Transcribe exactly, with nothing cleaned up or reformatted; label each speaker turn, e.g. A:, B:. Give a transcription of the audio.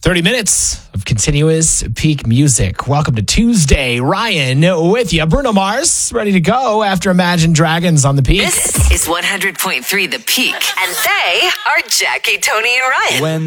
A: thirty minutes of continuous peak music. Welcome to Tuesday. Ryan with you. Bruno Mars, ready to go after Imagine Dragons on the Peak.
B: This is one hundred point three The Peak. And they are Jackie, Tony, and Ryan.
C: When